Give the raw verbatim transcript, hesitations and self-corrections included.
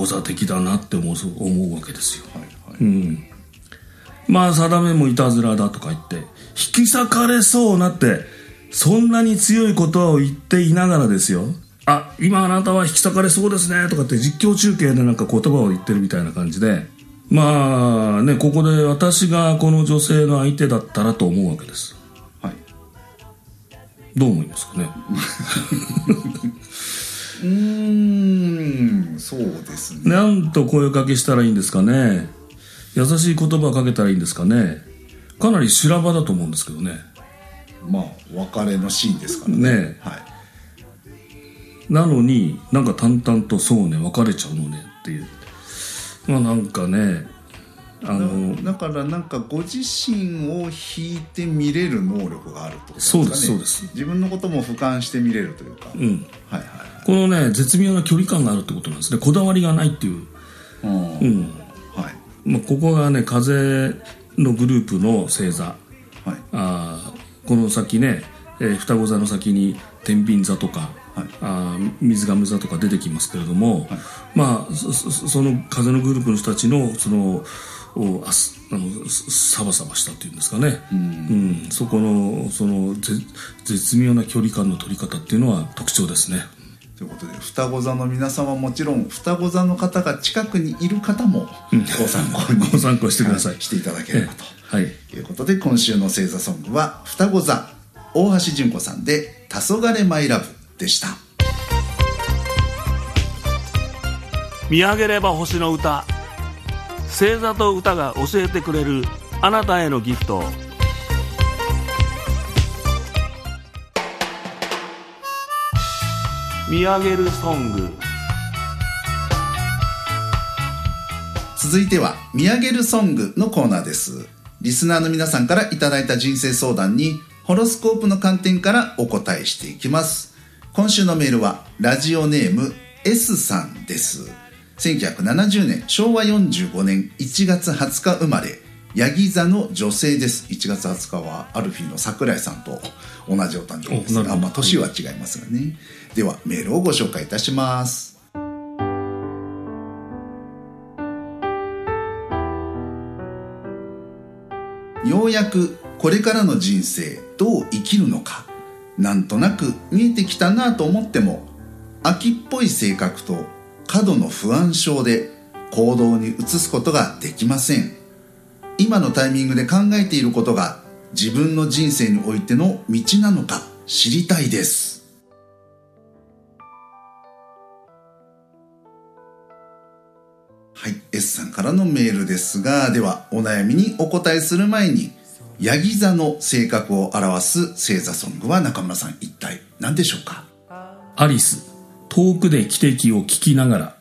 座的だなって思う、思うわけですよ、はいはい、うん、まあ定めもいたずらだとか言って引き裂かれそうなってそんなに強いことを言っていながらですよ、あ、今あなたは引き裂かれそうですねとかって実況中継でなんか言葉を言ってるみたいな感じで、まあね、ここで私がこの女性の相手だったらと思うわけです、はい、どう思いますかねうーん、そうですね。 なんと声かけしたらいいんですかね。優しい言葉をかけたらいいんですかね。かなり修羅場だと思うんですけどね。 まあ別れのシーンですからね。 ね、はい、なのになんか淡々とそうね別れちゃうのねっていう、まあなんかね、あのだ, だからなんかご自身を引いて見れる能力があるってことですかね。 そうですそうです。 自分のことも俯瞰して見れるというか、うん、はいはい、 このね絶妙な距離感があるってことなんですね。こだわりがないっていう、うん、はい、まあ、ここがね風のグループの星座、はい、あこの先ね、えー、双子座の先に天秤座とか、はい、あ水亀座とか出てきますけれども、はい、まあ そ, その風のグループの人たちのそのああのサバサバしたっていうんですかね、うん、うん、そこのその絶妙な距離感の取り方っていうのは特徴ですね。 ということで双子座の皆様はもちろん双子座の方が近くにいる方もご参考にご参考してください、 はい、していただければと、はい、ということで今週の星座ソングは双子座大橋純子さんで黄昏マイラブでした。 見上げれば星の歌、星座と歌が教えてくれるあなたへのギフト。見上げるソング。 続いては見上げるソングのコーナーです。リスナーの皆さんからいただいた人生相談にホロスコープの観点からお答えしていきます。今週のメールはラジオネーム S さんです。せんきゅうひゃくななじゅうねんしょうわよんじゅうごねんいちがつはつか生まれ、ヤギ座の女性です。いちがつはつかはアルフィーの桜井さんと同じお誕生日ですが、まあ、年は違いますがね。ではメールをご紹介いたします。ようやくこれからの人生どう生きるのかなんとなく見えてきたなと思っても、秋っぽい性格と過度の不安症で行動に移すことができません。今のタイミングで考えていることが自分の人生においての道なのか知りたいです。はい、S さんからのメールですが、ではお悩みにお答えする前に、ヤギ座の性格を表す星座ソングは中村さん一体何でしょうか。 アリス、遠くで汽笛を聞きながら。